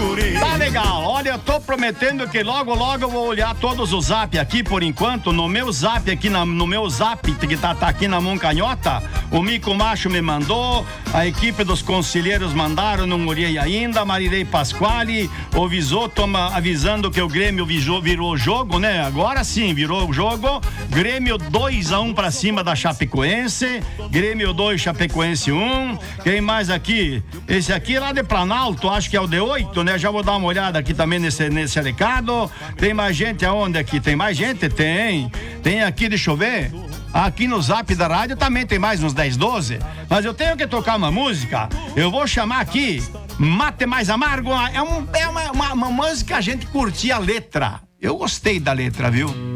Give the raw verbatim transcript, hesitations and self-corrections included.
guri. Tá legal, olha, eu tô prometendo que logo, logo eu vou olhar todos os zap aqui, por enquanto, no meu zap aqui, na, no meu zap, que tá, tá aqui na mão canhota, o Mico Macho me mandou, a equipe dos conselheiros mandaram, não olhei ainda, Marirei Pasquale, o Visoto avisando que o Grêmio virou, virou jogo, né? Agora sim, virou jogo, Grêmio dois a um pra cima da Chapecoense, Grêmio dois, Chapecoense um, quem mais aqui? Esse aqui é lá de Planalto, acho que é o D oito, né? Já vou dar uma olhada aqui também nesse, nesse recado. Tem mais gente aonde aqui? Tem mais gente? Tem. Tem aqui, deixa eu ver. Aqui no zap da rádio também tem mais uns dez, doze. Mas eu tenho que tocar uma música. Eu vou chamar aqui Mate Mais Amargo. É, um, é uma, uma, uma música que a gente curtia a letra. Eu gostei da letra, viu?